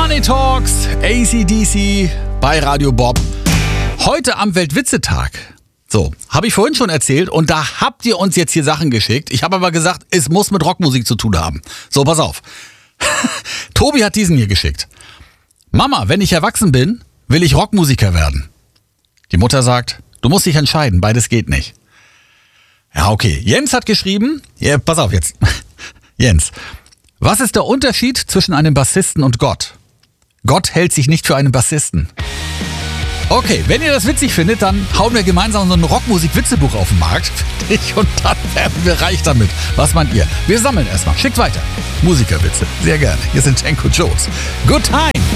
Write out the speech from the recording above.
Money Talks, AC/DC bei Radio Bob. Heute am Weltwitzetag. So, habe ich vorhin schon erzählt und da habt ihr uns jetzt hier Sachen geschickt. Ich habe aber gesagt, es muss mit Rockmusik zu tun haben. So, pass auf. Tobi hat diesen hier geschickt. Mama, wenn ich erwachsen bin, will ich Rockmusiker werden. Die Mutter sagt, du musst dich entscheiden, beides geht nicht. Ja, okay. Jens hat geschrieben, ja, pass auf jetzt. Jens, was ist der Unterschied zwischen einem Bassisten und Gott? Gott hält sich nicht für einen Bassisten. Okay, wenn ihr das witzig findet, dann hauen wir gemeinsam so ein Rockmusik-Witzebuch auf den Markt. Und dann werden wir reich damit. Was meint ihr? Wir sammeln erstmal. Schickt weiter. Musikerwitze. Sehr gerne. Hier sind Jenko Jones. Good Times.